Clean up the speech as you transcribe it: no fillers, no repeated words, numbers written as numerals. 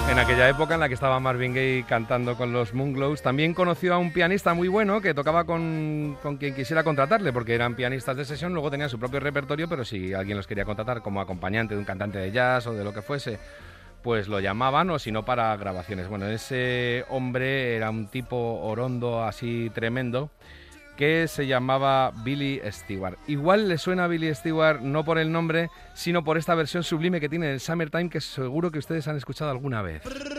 En aquella época en la que estaba Marvin Gaye cantando con los Moonglows, también conoció a un pianista muy bueno que tocaba con quien quisiera contratarle, porque eran pianistas de sesión, luego tenían su propio repertorio, pero si alguien los quería contratar como acompañante de un cantante de jazz o de lo que fuese, pues lo llamaban, o si no para grabaciones. Bueno, ese hombre era un tipo orondo así tremendo, que se llamaba Billy Stewart. Igual le suena a Billy Stewart no por el nombre, sino por esta versión sublime que tiene el Summertime, que seguro que ustedes han escuchado alguna vez.